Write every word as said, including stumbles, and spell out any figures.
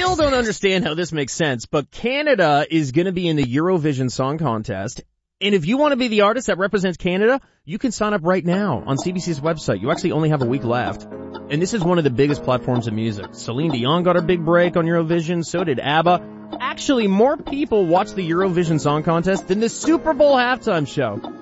still don't understand how this makes sense, but Canada is going to be in the Eurovision Song Contest. And if you want to be the artist that represents Canada, you can sign up right now on C B C's website. You actually only have a week left. And this is one of the biggest platforms of music. Celine Dion got a big break on Eurovision, so did ABBA. Actually, more people watch the Eurovision Song Contest than the Super Bowl halftime show.